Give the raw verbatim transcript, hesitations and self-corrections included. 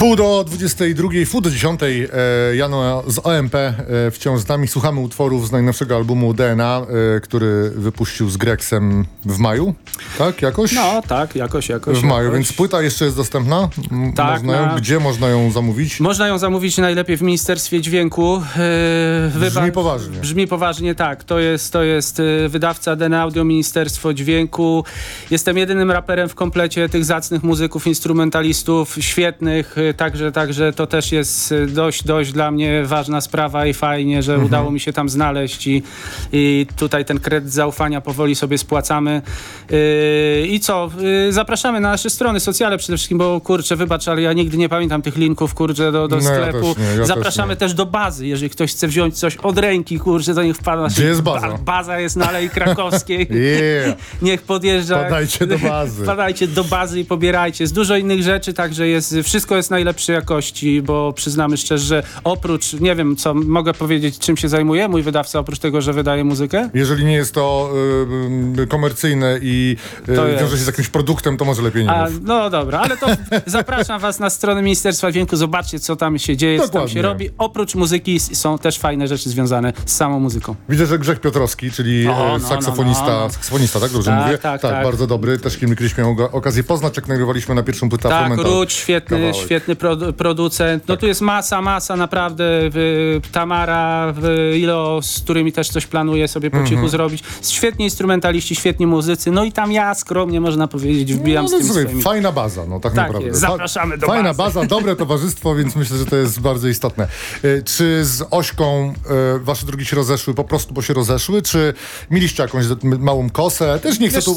Pół do dwudziestej drugiej, pół do dziesiątej. E, Jano z O M P e, wciąż z nami. Słuchamy utworów z najnowszego albumu D N A, e, który wypuścił z Grexem w maju. Tak, jakoś? No, tak, jakoś, jakoś. W maju, jakoś. więc płyta jeszcze jest dostępna? M- Tak, Można ją, na- Gdzie można ją zamówić? Można ją zamówić najlepiej w Ministerstwie Dźwięku. Yy, Brzmi poważnie. Brzmi poważnie, tak. To jest, to jest yy, wydawca D N A Audio, Ministerstwo Dźwięku. Jestem jedynym raperem w komplecie tych zacnych muzyków, instrumentalistów, świetnych. Yy, także, także to też jest yy, dość, dość dla mnie ważna sprawa i fajnie, że Mhm. udało mi się tam znaleźć i, i tutaj ten kredyt zaufania powoli sobie spłacamy. Yy, I co? Yy, zapraszamy na nasze strony socjale przede wszystkim, bo kurczę, wybacz, ale ja nigdy nie pamiętam tych linków, kurczę, do, do No, ja sklepu. też nie, ja Zapraszamy też też, do bazy, jeżeli ktoś chce wziąć coś od ręki, kurczę, to niech wpada. Gdzie jest baza? Ba- baza jest na Alei Krakowskiej. Yeah. Niech podjeżdża. Wpadajcie do bazy. Wpadajcie do bazy i pobierajcie. Jest dużo innych rzeczy, także jest, wszystko jest najlepszej jakości, bo przyznamy szczerze, że oprócz, nie wiem co, mogę powiedzieć, czym się zajmuje mój wydawca, oprócz tego, że wydaje muzykę? Jeżeli nie jest to y, y, komercyjne i y, To jest. wiąże się z jakimś produktem, to może lepiej nie A, mów. no dobra, ale to zapraszam was na stronę Ministerstwa Dźwięku, zobaczcie co tam się dzieje, co tam Dokładnie. się robi. Oprócz muzyki s- są też fajne rzeczy związane z samą muzyką. Widzę, że Grzech Piotrowski, czyli O, e, no, saksofonista, no, no. saksofonista, tak? Dobrze Tak, mówię? tak, tak. bardzo dobry. Też kiedyś miałem go- okazję poznać, jak nagrywaliśmy na pierwszą płytę Tak, Afromental. Ruć, świetny, Kawałek. świetny produ- producent. No Tak. tu jest masa, masa naprawdę. W, Tamara, w Ilo, z którymi też coś planuję sobie po cichu zrobić. Świetni instrumentaliści, świetni muzycy. No i tam ja skromnie, można powiedzieć, wbijam No, z no, tym słuchaj, swoimi. fajna baza, no tak, Tak naprawdę. jest, zapraszamy do Fajna bazy. baza, dobre towarzystwo, więc myślę, że to jest bardzo istotne. E, Czy z Ośką e, wasze drogi się rozeszły po prostu, bo się rozeszły, czy mieliście jakąś małą kosę? Też nie chcę Wiesz tu